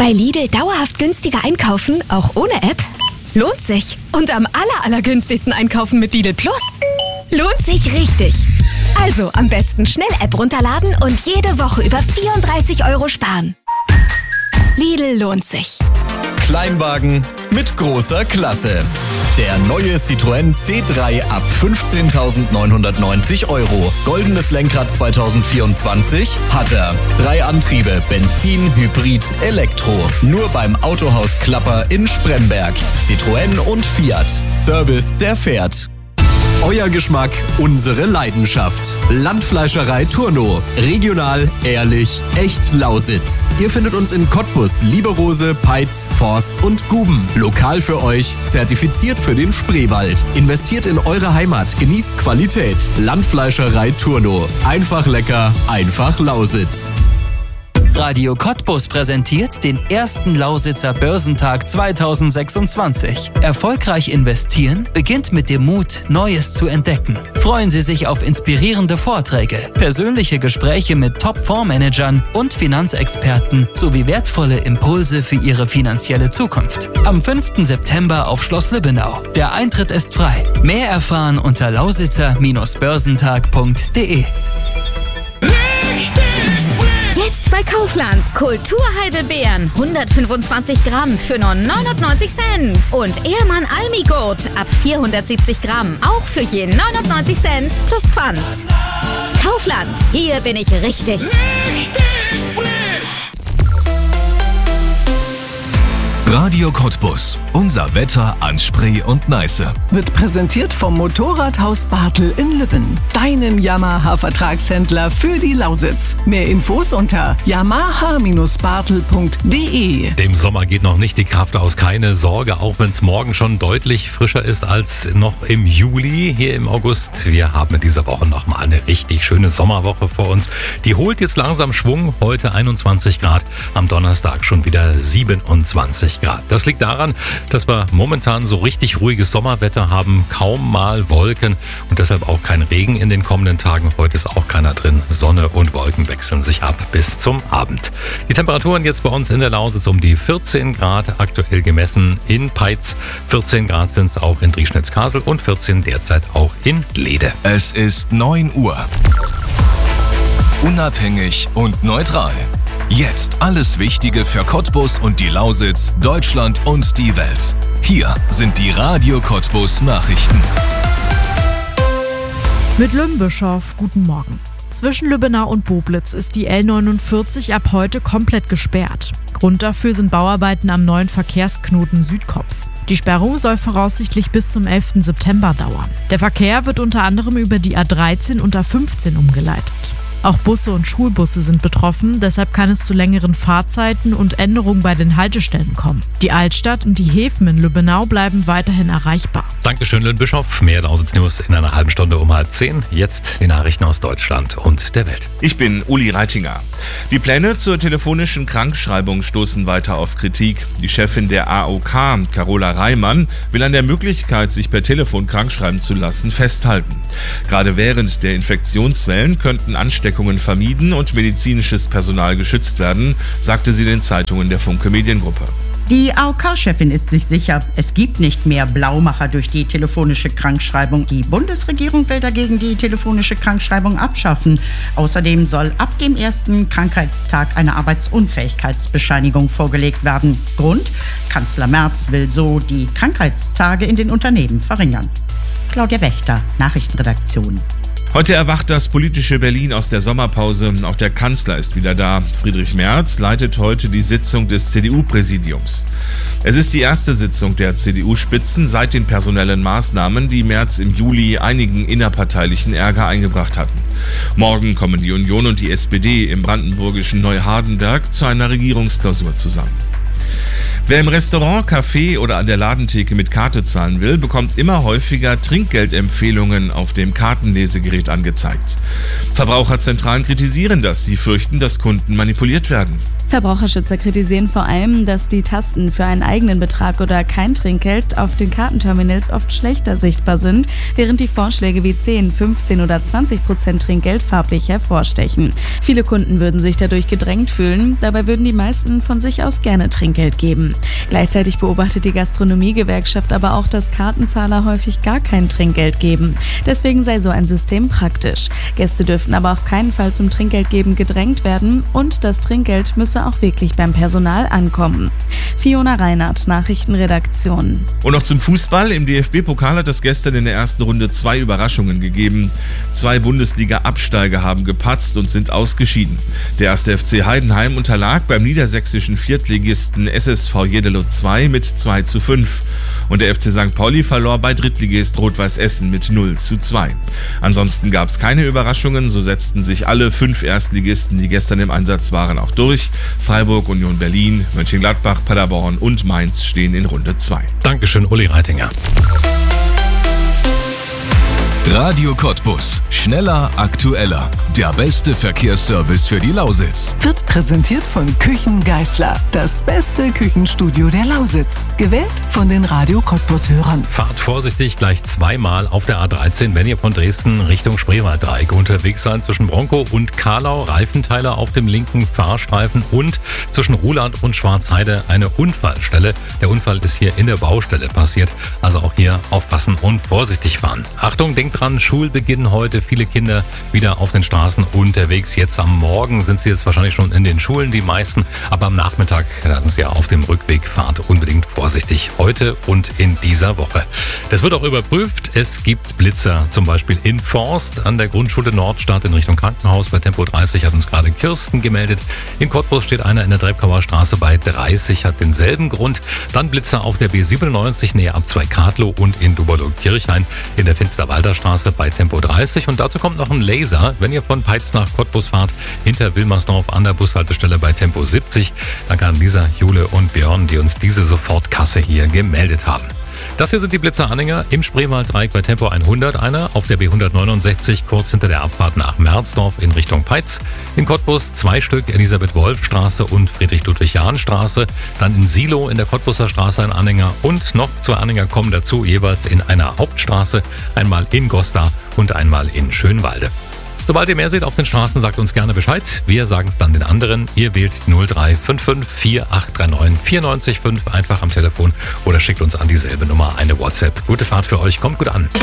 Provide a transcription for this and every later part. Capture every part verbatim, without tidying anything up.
Bei Lidl dauerhaft günstiger einkaufen, auch ohne App? Lohnt sich. Und am aller, allergünstigsten einkaufen mit Lidl Plus? Lohnt sich richtig. Also am besten schnell App runterladen und jede Woche über vierunddreißig Euro sparen. Lidl lohnt sich. Kleinwagen mit großer Klasse. Der neue Citroën C drei ab fünfzehntausendneunhundertneunzig Euro. Goldenes Lenkrad zwanzig vierundzwanzig hat er. Drei Antriebe, Benzin, Hybrid, Elektro. Nur beim Autohaus Klapper in Spremberg. Citroën und Fiat. Service, der fährt. Euer Geschmack, unsere Leidenschaft. Landfleischerei Turno. Regional, ehrlich, echt Lausitz. Ihr findet uns in Cottbus, Lieberose, Peitz, Forst und Guben. Lokal für euch, zertifiziert für den Spreewald. Investiert in eure Heimat, genießt Qualität. Landfleischerei Turno. Einfach lecker, einfach Lausitz. Radio Cottbus präsentiert den ersten Lausitzer Börsentag zweitausendsechsundzwanzig. Erfolgreich investieren beginnt mit dem Mut, Neues zu entdecken. Freuen Sie sich auf inspirierende Vorträge, persönliche Gespräche mit Top-Fondsmanagern und Finanzexperten sowie wertvolle Impulse für Ihre finanzielle Zukunft. Am fünften September auf Schloss Lübbenau. Der Eintritt ist frei. Mehr erfahren unter lausitzer Börsentag punkt de. Jetzt bei Kaufland. Kulturheidelbeeren. hundertfünfundzwanzig Gramm für nur neunundneunzig Cent. Und Ehrmann Almigurt ab vierhundertsiebzig Gramm. Auch für je neunundneunzig Cent plus Pfand. Kaufland. Hier bin ich richtig. Richtig frisch. Radio Cottbus. Unser Wetter an Spree und Neiße. Wird präsentiert vom Motorradhaus Bartel in Lübben. Deinem Yamaha-Vertragshändler für die Lausitz. Mehr Infos unter yamaha Bartel punkt de. Dem Sommer geht noch nicht die Kraft aus. Keine Sorge, auch wenn es morgen schon deutlich frischer ist als noch im Juli. Hier im August. Wir haben in dieser Woche nochmal eine richtig schöne Sommerwoche vor uns. Die holt jetzt langsam Schwung. Heute einundzwanzig Grad. Am Donnerstag schon wieder siebenundzwanzig Grad. Das liegt daran, dass wir momentan so richtig ruhiges Sommerwetter haben, kaum mal Wolken und deshalb auch kein Regen in den kommenden Tagen. Heute ist auch keiner drin. Sonne und Wolken wechseln sich ab bis zum Abend. Die Temperaturen jetzt bei uns in der Lausitz um die vierzehn Grad, aktuell gemessen in Peitz. vierzehn Grad sind es auch in Drieschnitz-Kasel und vierzehn derzeit auch in Lede. Es ist neun Uhr. Unabhängig und neutral. Jetzt alles Wichtige für Cottbus und die Lausitz, Deutschland und die Welt. Hier sind die Radio Cottbus Nachrichten. Mit Lümbischow, guten Morgen. Zwischen Lübbenau und Boblitz ist die L neunundvierzig ab heute komplett gesperrt. Grund dafür sind Bauarbeiten am neuen Verkehrsknoten Südkopf. Die Sperrung soll voraussichtlich bis zum elften September dauern. Der Verkehr wird unter anderem über die A dreizehn und A fünfzehn umgeleitet. Auch Busse und Schulbusse sind betroffen, deshalb kann es zu längeren Fahrzeiten und Änderungen bei den Haltestellen kommen. Die Altstadt und die Häfen in Lübbenau bleiben weiterhin erreichbar. Dankeschön, Lümbischow. Mehr Lausitz News in einer halben Stunde um halb zehn. Jetzt die Nachrichten aus Deutschland und der Welt. Ich bin Uli Reitinger. Die Pläne zur telefonischen Krankschreibung stoßen weiter auf Kritik. Die Chefin der A O K, Carola Reimann, will an der Möglichkeit, sich per Telefon krankschreiben zu lassen, festhalten. Gerade während der Infektionswellen könnten Ansteckungen vermieden und medizinisches Personal geschützt werden, sagte sie den Zeitungen der Funke Mediengruppe. Die A O K-Chefin ist sich sicher, es gibt nicht mehr Blaumacher durch die telefonische Krankschreibung. Die Bundesregierung will dagegen die telefonische Krankschreibung abschaffen. Außerdem soll ab dem ersten Krankheitstag eine Arbeitsunfähigkeitsbescheinigung vorgelegt werden. Grund: Kanzler Merz will so die Krankheitstage in den Unternehmen verringern. Claudia Wächter, Nachrichtenredaktion. Heute erwacht das politische Berlin aus der Sommerpause. Auch der Kanzler ist wieder da. Friedrich Merz leitet heute die Sitzung des C D U-Präsidiums. Es ist die erste Sitzung der C D U-Spitzen seit den personellen Maßnahmen, die Merz im Juli einigen innerparteilichen Ärger eingebracht hatten. Morgen kommen die Union und die S P D im brandenburgischen Neuhardenberg zu einer Regierungsklausur zusammen. Wer im Restaurant, Café oder an der Ladentheke mit Karte zahlen will, bekommt immer häufiger Trinkgeldempfehlungen auf dem Kartenlesegerät angezeigt. Verbraucherzentralen kritisieren das. Sie fürchten, dass Kunden manipuliert werden. Verbraucherschützer kritisieren vor allem, dass die Tasten für einen eigenen Betrag oder kein Trinkgeld auf den Kartenterminals oft schlechter sichtbar sind, während die Vorschläge wie zehn, fünfzehn oder zwanzig Prozent Trinkgeld farblich hervorstechen. Viele Kunden würden sich dadurch gedrängt fühlen, dabei würden die meisten von sich aus gerne Trinkgeld geben. Gleichzeitig beobachtet die Gastronomiegewerkschaft aber auch, dass Kartenzahler häufig gar kein Trinkgeld geben. Deswegen sei so ein System praktisch. Gäste dürften aber auf keinen Fall zum Trinkgeldgeben gedrängt werden und das Trinkgeld müsse auch wirklich beim Personal ankommen. Fiona Reinhardt, Nachrichtenredaktion. Und noch zum Fußball. Im D F B-Pokal hat es gestern in der ersten Runde zwei Überraschungen gegeben. Zwei Bundesliga-Absteiger haben gepatzt und sind ausgeschieden. Der erste F C Heidenheim unterlag beim niedersächsischen Viertligisten S S V Jeddelo zwei mit zwei zu fünf. Und der F C Sankt Pauli verlor bei Drittligist Rot-Weiß Essen mit null zu zwei. Ansonsten gab es keine Überraschungen. So setzten sich alle fünf Erstligisten, die gestern im Einsatz waren, auch durch. Freiburg, Union Berlin, Mönchengladbach, Paderborn und Mainz stehen in Runde zwei. Dankeschön, Uli Reitinger. Radio Cottbus. Schneller, aktueller. Der beste Verkehrsservice für die Lausitz. Wird präsentiert von Küchen Geisler. Das beste Küchenstudio der Lausitz. Gewählt von den Radio Cottbus-Hörern. Fahrt vorsichtig gleich zweimal auf der A dreizehn, wenn ihr von Dresden Richtung Spreewalddreieck unterwegs seid. Zwischen Bronkow und Kahlau Reifenteiler auf dem linken Fahrstreifen und zwischen Ruhland und Schwarzheide eine Unfallstelle. Der Unfall ist hier in der Baustelle passiert. Also auch hier aufpassen und vorsichtig fahren. Achtung, denkt dran, Schulbeginn heute. Viele Kinder wieder auf den Straßen unterwegs. Jetzt am Morgen sind sie jetzt wahrscheinlich schon in den Schulen, die meisten. Aber am Nachmittag, da sind sie ja auf dem Rückweg. Fahrt unbedingt vorsichtig heute und in dieser Woche. Das wird auch überprüft. Es gibt Blitzer, zum Beispiel in Forst an der Grundschule Nordstadt in Richtung Krankenhaus. Bei Tempo dreißig hat uns gerade Kirsten gemeldet. In Cottbus steht einer in der Trebkauer Straße bei dreißig, hat denselben Grund. Dann Blitzer auf der B siebenundneunzig näher ab zwei Kadlow und in Duberlow-Kirchhain in der Finsterwalder Straße bei Tempo dreißig. Und dazu kommt noch ein Laser, wenn ihr von Peitz nach Cottbus fahrt, hinter Wilmersdorf an der Bushaltestelle bei Tempo siebzig. Danke an Lisa, Jule und Björn, die uns diese Sofortkasse hier gemeldet haben. Das hier sind die Blitzer-Anhänger im Spreewalddreieck bei Tempo hundert, einer auf der B hundertneunundsechzig kurz hinter der Abfahrt nach Merzdorf in Richtung Peitz. In Cottbus zwei Stück, Elisabeth-Wolf-Straße und Friedrich-Ludwig-Jahn-Straße. Dann in Silo in der Cottbuser Straße ein Anhänger und noch zwei Anhänger kommen dazu, jeweils in einer Hauptstraße, einmal in Goslar und einmal in Schönwalde. Sobald ihr mehr seht auf den Straßen, sagt uns gerne Bescheid. Wir sagen es dann den anderen. Ihr wählt null drei fünf fünf vier acht drei neun vier neun fünf einfach am Telefon oder schickt uns an dieselbe Nummer eine WhatsApp. Gute Fahrt für euch, kommt gut an.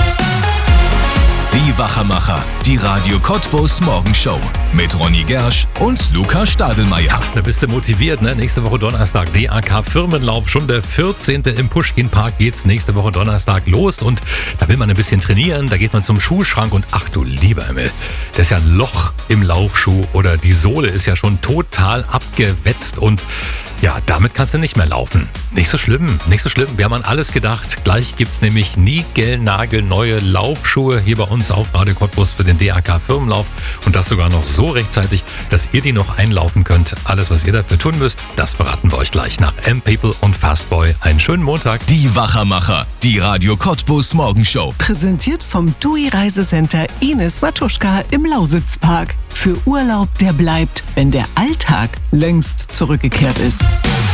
Die Wachermacher, die Radio Cottbus Morgenshow mit Ronny Gersch und Luca Stadelmeier. Da bist du motiviert, ne? Nächste Woche Donnerstag D A K Firmenlauf, schon der vierzehnte im Puschkin-Park geht's nächste Woche Donnerstag los und da will man ein bisschen trainieren, da geht man zum Schuhschrank und ach du lieber Himmel, da ist ja ein Loch im Laufschuh oder die Sohle ist ja schon total abgewetzt und ja, damit kannst du nicht mehr laufen. Nicht so schlimm, nicht so schlimm. Wir haben an alles gedacht. Gleich gibt's nämlich niegelnagelneue Laufschuhe hier bei uns auf Radio Cottbus für den D A K Firmenlauf. Und das sogar noch so rechtzeitig, dass ihr die noch einlaufen könnt. Alles, was ihr dafür tun müsst, das verraten wir euch gleich nach M-People und Fastboy. Einen schönen Montag. Die Wachermacher, die Radio Cottbus Morgenshow. Präsentiert vom T U I Reisecenter Ines Matuschka im Lausitzpark. Für Urlaub, der bleibt, wenn der Alltag längst zurückgekehrt ist.